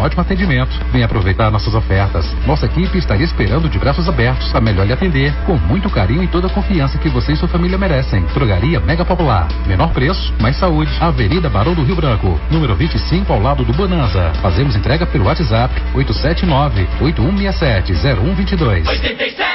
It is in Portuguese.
ótimo atendimento. Venha aproveitar nossas ofertas. Nossa equipe estaria esperando de braços abertos para melhor lhe atender, com muito carinho e toda a confiança que você e sua família merecem. Drogaria Mega Popular. Menor preço, mais saúde. Avenida Barão do Rio Branco, número 25, ao lado do Bonanza. Fazemos entrega pelo WhatsApp 879-8167-0122.